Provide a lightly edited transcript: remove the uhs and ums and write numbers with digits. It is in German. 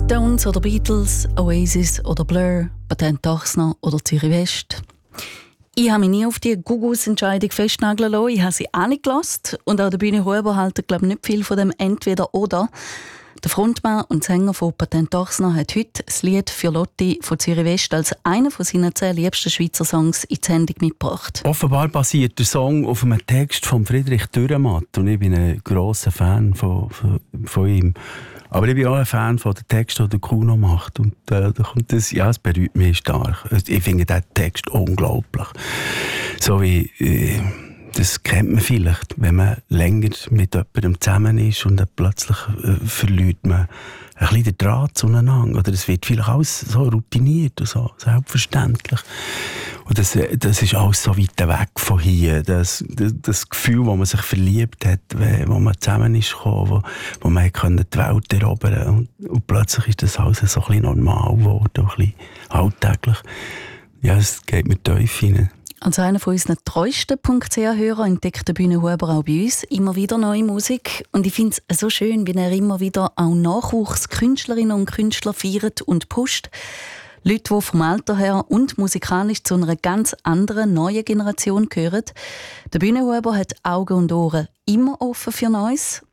Stones oder Beatles, Oasis oder Blur, Patent Tochsner oder Zürich West. Ich habe mich nie auf die Gugus-Entscheidung festnageln lassen. Ich habe sie alle gelassen. Und an der Bühne Huber halten, glaube ich, nicht viel von dem Entweder-Oder. Der Frontmann und Sänger von Patent Tochsner hat heute das Lied für Lotti von Zürich West als einen von seinen 10 liebsten Schweizer Songs in die Sendung mitgebracht. Offenbar basiert der Song auf einem Text von Friedrich Dürrenmatt und ich bin ein grosser Fan von ihm. Aber ich bin auch ein Fan von den Texten, die der Kuno macht. Und da kommt das, ja, es berührt mich stark. Ich finde diesen Text unglaublich. So wie, das kennt man vielleicht, wenn man länger mit jemandem zusammen ist und dann plötzlich verliert man ein bisschen den Draht zueinander. Oder es wird vielleicht alles so routiniert und so selbstverständlich. Und das ist alles so weit weg von hier. Das Gefühl, wo man sich verliebt hat, wo man zusammen ist gekommen, wo man die Welt erobern konnte. Und plötzlich ist das alles so ein bisschen normal geworden, ein bisschen alltäglich. Ja, es geht mir tief rein. Also einer von unseren treuesten .ch-Hörer entdeckt der Bühne Huber auch bei uns immer wieder neue Musik. Und ich finde es so schön, wie er immer wieder auch Nachwuchskünstlerinnen und Künstler feiert und pusht. Leute, die vom Alter her und musikalisch zu einer ganz anderen, neuen Generation gehören. Der Bühne Huber hat Augen und Ohren immer offen für Neues.